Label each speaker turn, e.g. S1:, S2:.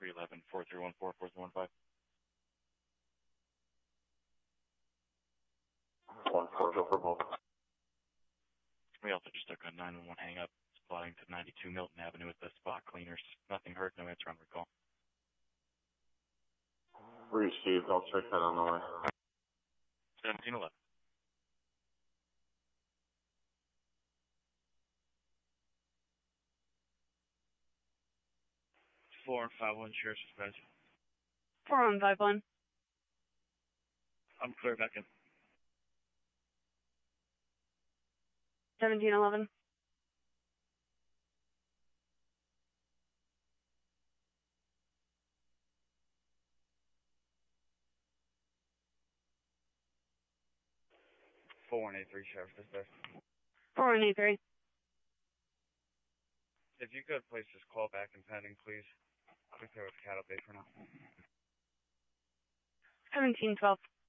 S1: 311-4314-4315.
S2: 140 for both.
S1: We also just took a 911 hang-up, spotting to 92 Milton Avenue with the spot cleaners. Nothing heard, no answer on recall.
S2: Received, I'll check that on the way.
S1: 1711. Four and 5-1 Sheriff's Dispatch.
S3: 4151.
S1: I'm clear back in.
S3: 1711.
S1: Four and 83 Sheriff's Dispatch.
S3: 4183.
S1: If you could, please just call back and pending, please. I'll be clear with Cattle Bay for now.
S3: 1712.